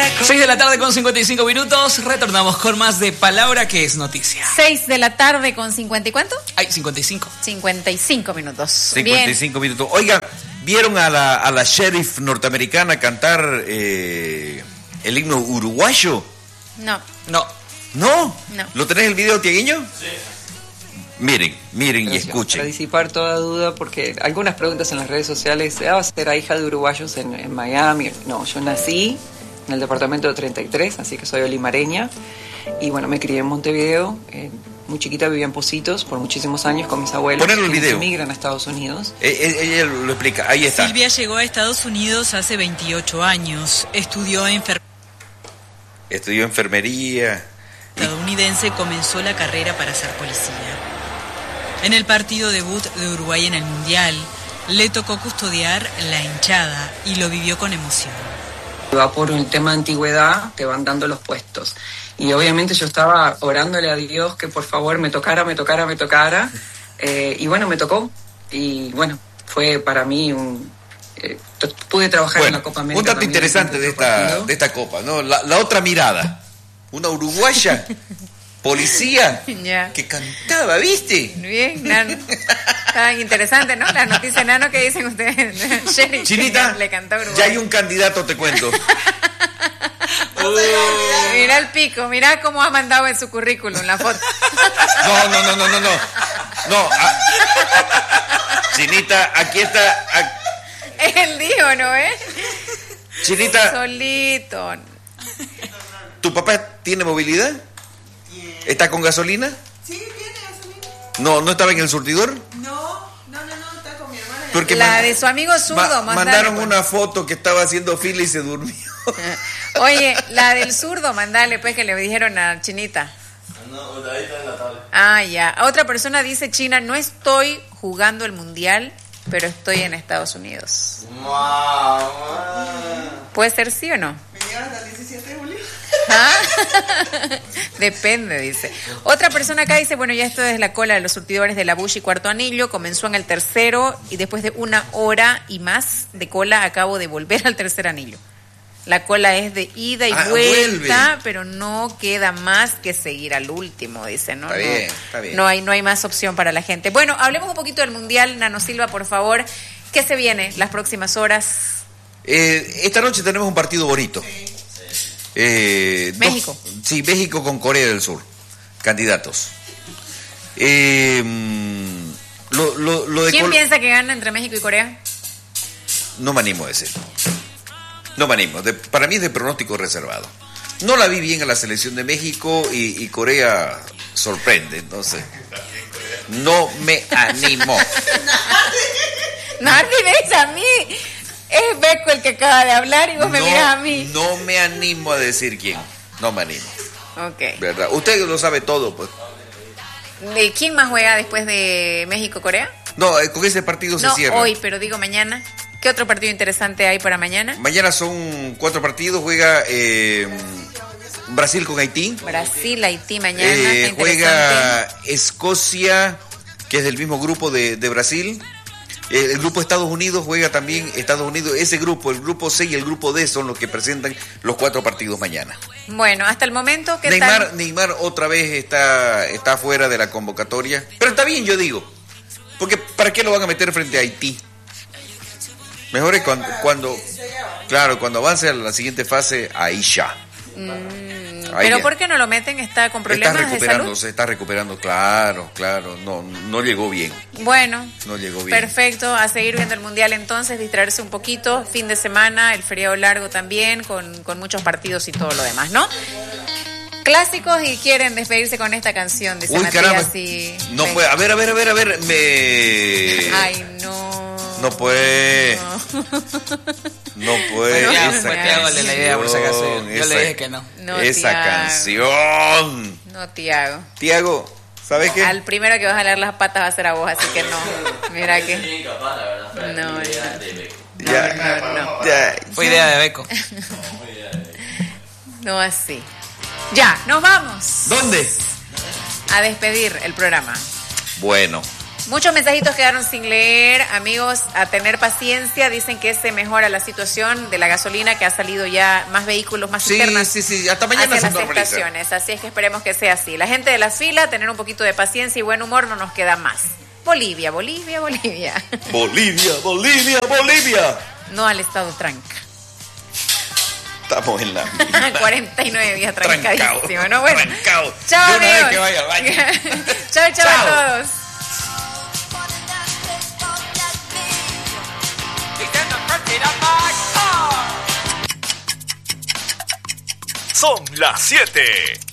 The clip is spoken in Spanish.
6 de la tarde con 55 minutos. Retornamos con más de Palabra que es Noticia. 6 de la tarde con 50 y ¿cuánto? Ay, 55. 55 minutos. 55 minutos. Oiga, ¿vieron a la sheriff norteamericana cantar el himno uruguayo? No. No. ¿No? No. ¿Lo tenés el video, Tiaguiño? Sí. Miren y Gracias. escuchen. Para disipar toda duda, porque algunas preguntas en las redes sociales, ¿será hija de uruguayos en Miami? No, yo nací en el departamento de 33, así que soy olimareña. Y bueno, me crié en Montevideo. Muy chiquita vivía en Pocitos por muchísimos años con mis abuelos. Ponelo el que video. emigran a Estados Unidos. Ella lo explica, ahí está. Silvia llegó a Estados Unidos hace 28 años. Estudió Estudió enfermería. estadounidense, comenzó la carrera para ser policía. En el partido debut de Uruguay en el Mundial, le tocó custodiar la hinchada y lo vivió con emoción. Va por un tema de antigüedad, te van dando los puestos. Y obviamente yo estaba orándole a Dios que por favor me tocara. Y bueno, me tocó. Y bueno, fue para mí pude trabajar en la Copa América. Un dato también, interesante de esta Copa, ¿no? La otra mirada. Una uruguaya policía Ya. que cantaba, ¿viste? Bien, Nano. Está interesante, ¿no? Las noticias, Nano, que dicen ustedes. Sherry, Chinita, le cantó Uruguay. ya hay un candidato, te cuento. Mira el pico, mira cómo ha mandado en su currículum la foto. No. Chinita, aquí está. Él dijo, ¿no es? Chinita, Solito. ¿tu papá tiene movilidad? ¿Está con gasolina? Sí, tiene gasolina. ¿No estaba en el surtidor? No, está con mi hermana. Porque La de su amigo zurdo, mandaron pues. una foto que estaba haciendo fila y se durmió. Oye, la del zurdo, mandale pues que le dijeron a Chinita. No, ahí está en la tabla. Ah, ya. Otra persona dice, China, no estoy jugando el mundial, pero estoy en Estados Unidos. Mamá. ¿Puede ser sí o no? ¿Me llevan hasta el 17 de julio? ¿Ah? Depende, dice. Otra persona acá dice, bueno, ya esto es la cola de los surtidores de la Bush y Cuarto Anillo, comenzó en el tercero y después de 1 hora y más de cola acabo de volver al tercer anillo. La cola es de ida y vuelta, vuelve. pero no queda más que seguir al último, dice, ¿no? Está bien. No hay más opción para la gente. Bueno, hablemos un poquito del Mundial, Nano Silva, por favor. ¿Qué se viene las próximas horas? Esta noche tenemos un partido bonito. México. México con Corea del Sur. Candidatos. Lo de ¿Quién piensa que gana entre México y Corea? No me animo a decir. No me animo. Para mí es de pronóstico reservado. No la vi bien a la selección de México y Corea sorprende. Entonces, no me animo. Nadie ves a mí. Es Beco el que acaba de hablar y vos me miras a mí. No me animo a decir quién. No me animo. Ok. ¿Verdad? Usted lo sabe todo, pues. ¿De quién más juega después de México-Corea? No, con ese partido se cierra. No, hoy, pero digo mañana. ¿Qué otro partido interesante hay para mañana? Mañana son 4 partidos. Juega Brasil con Haití. Brasil, Haití mañana. Está interesante. Juega Escocia, que es del mismo grupo de Brasil. El grupo Estados Unidos juega también Estados Unidos. Ese grupo, el grupo C y el grupo D son los que presentan los 4 partidos mañana. Bueno, hasta el momento, ¿qué tal? Neymar otra vez está fuera de la convocatoria. Pero está bien, yo digo. Porque ¿para qué lo van a meter frente a Haití? Mejor es cuando avance a la siguiente fase, ahí ya. ¿Pero por qué no lo meten? ¿Está con problemas de salud? Se está recuperando, claro. No llegó bien. Bueno, no llegó bien. Perfecto. A seguir viendo el Mundial entonces, distraerse un poquito. Fin de semana, el feriado largo también, con muchos partidos y todo lo demás, ¿no? Clásicos y quieren despedirse con esta canción, dice Matías y... No puede, a ver, Ay, no. No puede. No puede. Bueno, esa Tiago le la idea por si acaso. Yo le dije que no. Esa canción. No, Tiago. Tiago, ¿sabes qué? Al primero que vas a leer las patas va a ser a vos, así que no. Mira que... No. Ya. Fue idea de Beco. No así. Ya, nos vamos. ¿Dónde? A despedir el programa. Bueno, Muchos mensajitos quedaron sin leer, amigos, a tener paciencia. Dicen que se mejora la situación de la gasolina, que ha salido ya más vehículos, más cisternas Sí, hasta mañana hacia se las normaliza. estaciones. Así es que esperemos que sea así. La gente de las filas, tener un poquito de paciencia y buen humor, no nos queda más. Bolivia. Bolivia. No al estado tranca. Estamos en la 49 días Trancao. trancadísimo, ¿no? Bueno, Trancao. chao, Yo una vez amigos. que vaya al baño. chao Chao. a todos. Son las 7